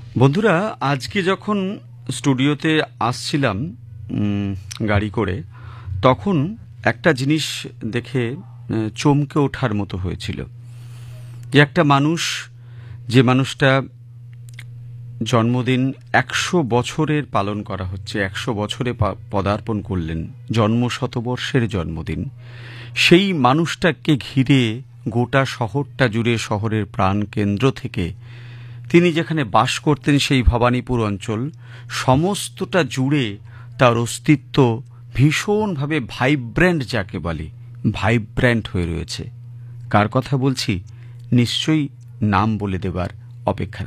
বন্ধুরা, আজকে যখন স্টুডিওতে আসছিলাম গাড়ি করে, তখন একটা জিনিস দেখে চমকে ওঠার মতো হয়েছিল। যে একটা মানুষ, যে মানুষটা জন্মদিন ১০০ বছরের পালন করা হচ্ছে, ১০০ বছরে পদার্পণ করলেন, জন্মশতবর্ষের জন্মদিন, সেই মানুষটাকে ঘিরে গোটা শহরটা জুড়ে, শহরের প্রাণকেন্দ্র থেকে তিনি যেখানে বাস করতেন, সেই ভবানীপুর অঞ্চল সমস্তটা জুড়ে তার অস্তিত্ব ভীষণভাবে ভাইব্র্যান্ট, যাকে বলে ভাইব্র্যান্ট হয়ে রয়েছে। কার কথা বলছি নিশ্চয়ই নাম বলে দেবার অপেক্ষা